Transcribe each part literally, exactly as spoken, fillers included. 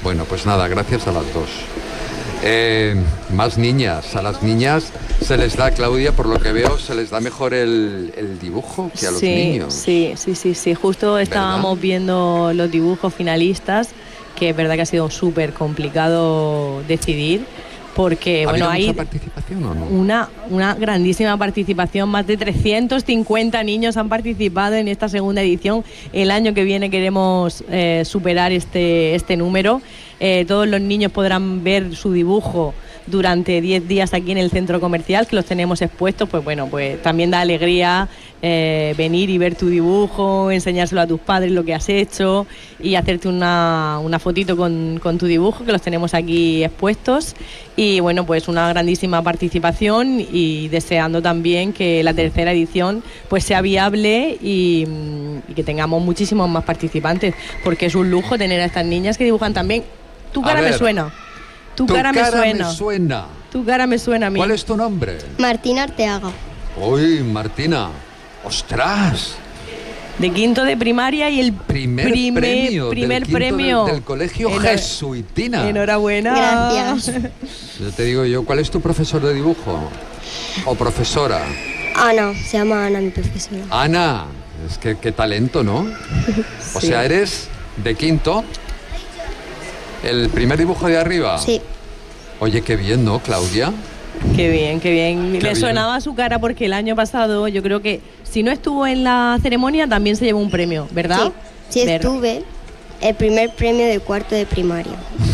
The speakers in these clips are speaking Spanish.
Bueno, pues nada, gracias a las dos. Eh, más niñas, a las niñas se les da, Claudia, por lo que veo, se les da mejor el, el dibujo que a los sí, niños. Sí, sí, sí, sí, justo estábamos ¿verdad? viendo los dibujos finalistas, que es verdad que ha sido súper complicado decidir, porque ¿Ha bueno, habido hay mucha participación o no? una, una grandísima participación, más de trescientos cincuenta niños han participado en esta segunda edición. El año que viene queremos eh, superar este, este número. Eh, todos los niños podrán ver su dibujo durante diez días aquí en el centro comercial, que los tenemos expuestos. Pues bueno, pues también da alegría eh, venir y ver tu dibujo, enseñárselo a tus padres lo que has hecho y hacerte una, una fotito con, con tu dibujo, que los tenemos aquí expuestos. Y bueno, pues una grandísima participación, y deseando también que la tercera edición pues sea viable y, y que tengamos muchísimos más participantes, porque es un lujo tener a estas niñas que dibujan también. Tu cara me suena. Tu, tu cara, cara me suena. me suena. Tu cara me suena a mí. ¿Cuál es tu nombre? Martina Arteaga. Uy, Martina. ¡Ostras! De quinto de primaria y el Primer, primer premio, primer del, premio del, del colegio Enhor- jesuitina. Enhorabuena. Gracias. Yo te digo yo, ¿cuál es tu profesor de dibujo? ¿O profesora? Ana, se llama Ana, mi profesora. Ana, es que qué talento, ¿no? O Sí. sea, eres de quinto, el primer dibujo de arriba. Sí. Oye, qué bien, ¿no, Claudia? Qué bien, qué bien. Qué Le bien. sonaba su cara porque el año pasado yo creo que si no estuvo en la ceremonia también se llevó un premio, ¿verdad? Sí, sí Ver- estuve. El primer premio de cuarto de primaria.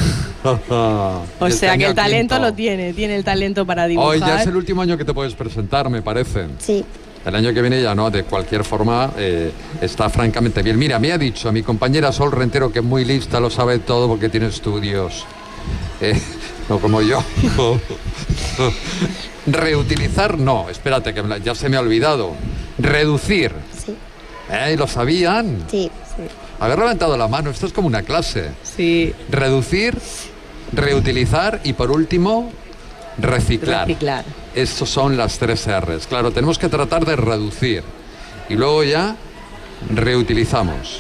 O sea que el talento lo tiene, tiene el talento para dibujar. Hoy ya es el último año que te puedes presentar, me parece. Sí. El año que viene ya no, de cualquier forma eh, está francamente bien. Mira, me ha dicho mi compañera Sol Rentero, que es muy lista, lo sabe todo porque tiene estudios. Eh, no como yo. Reutilizar, no, espérate, que me la- ya se me ha olvidado. Reducir. Sí. ¿Eh? ¿Lo sabían? Sí. Haber levantado la mano, esto es como una clase. Sí. Reducir, reutilizar y por último, reciclar. Reciclar. Estos son las tres R's. Claro, tenemos que tratar de reducir y luego ya reutilizamos.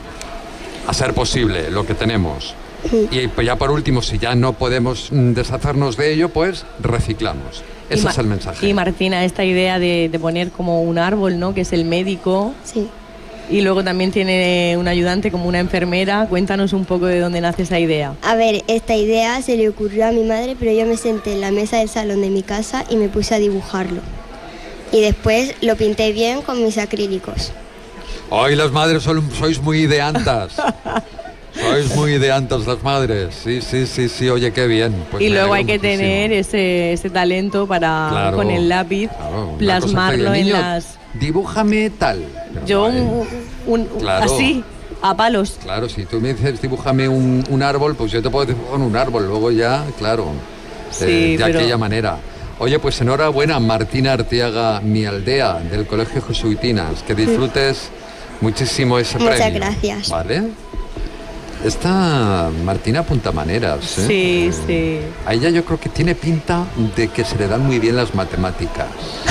A ser posible lo que tenemos. Y pues ya por último, si ya no podemos mm, deshacernos de ello, pues reciclamos. Y Ese Ma- es el mensaje. Y Martina, esta idea de, de poner como un árbol, ¿no? Que es el médico. Sí. Y luego también tiene un ayudante como una enfermera. Cuéntanos un poco de dónde nace esa idea. A ver, esta idea se le ocurrió a mi madre, pero yo me senté en la mesa del salón de mi casa y me puse a dibujarlo. Y después lo pinté bien con mis acrílicos. Hoy las madres son- sois muy ideantas. Sois muy ideantas las madres. Sí, sí, sí, sí. Oye, qué bien. Pues y me luego hay alegro que muchísimo. tener ese, ese talento para Claro, con el lápiz claro, una plasmarlo cosa que, en "Niño, las... dibújame tal". Pero Yo vale. un, un- Claro. así, a palos. Claro, si tú me dices dibújame un, un árbol, pues yo te puedo dibujar un árbol, luego ya, claro, Sí, eh, de pero- aquella manera. Oye, pues enhorabuena, Martina Arteaga, mi aldea, del Colegio Jesuitinas, que disfrutes muchísimo ese Muchas premio. gracias. ¿Vale? Esta Martina apunta maneras, ¿eh? Sí, Eh, sí. A ella yo creo que tiene pinta de que se le dan muy bien las matemáticas.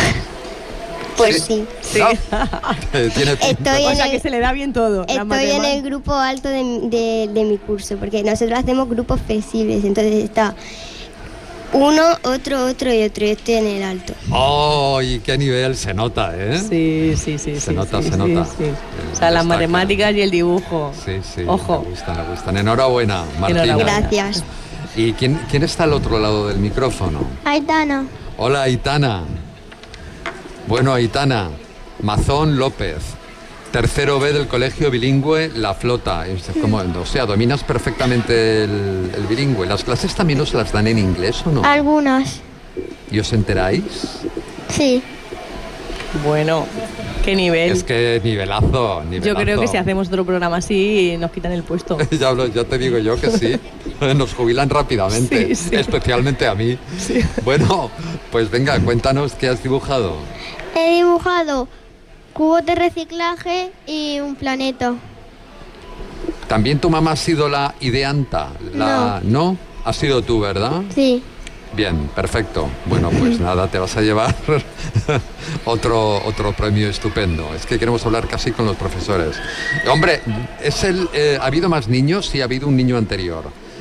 Pues sí. Sí. ¿No? Eh, tiene pinta. Estoy O en sea el- que se le da bien todo. la Estoy en matemática. el grupo alto de, de- de mi curso, porque nosotros hacemos grupos flexibles, entonces está uno, otro, otro y otro, y estoy en el alto. ¡Ay, qué nivel! Se nota, ¿eh? Sí, sí, sí. Se sí, nota, sí, se sí, nota. sí. Eh, O sea, las destaca. matemáticas y el dibujo. Sí, sí. Ojo. Me gustan, me gustan. Enhorabuena, Martina. Enhorabuena. Gracias. ¿Y quién, quién está al otro lado del micrófono? Aitana. Hola, Aitana. Bueno, Aitana, Mazón López, tercero B del Colegio Bilingüe La Flota. Es como, o sea, dominas perfectamente el, el bilingüe. ¿Las clases también os las dan en inglés o no? Algunas. ¿Y os enteráis? Sí. Bueno, qué nivel. Es que nivelazo, nivelazo. Yo creo que si hacemos otro programa así nos quitan el puesto. ya, hablo- ya te digo yo que sí. Nos jubilan rápidamente, Sí, sí. especialmente a mí. Bueno, pues venga, cuéntanos qué has dibujado. He dibujado cubos de reciclaje y un planeta. También tu mamá ha sido la ideanta. La... ¿No? Has sido tú, ¿verdad? Sí. Bien, perfecto. Bueno, pues nada, te vas a llevar otro, otro premio estupendo. Es que queremos hablar casi con los profesores. Hombre, es el, eh, ¿ha habido más niños? Sí, ha habido un niño anterior.